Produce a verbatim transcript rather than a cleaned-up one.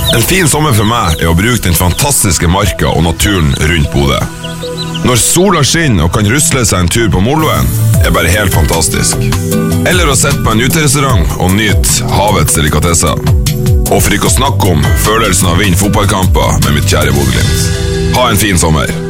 En fin sommer for meg er å bruke den fantastiske marka og naturen rundt Bodø. Når sola skinner og kan rusle seg en tur på Moloen, er bare helt fantastisk. Eller å sette på en uterestaurant og nyte havets delikatesser. Og for ikke å snakke om følelsen av å vinne fotballkamper med mitt kjære Bodø Glimt. Ha en fin sommer.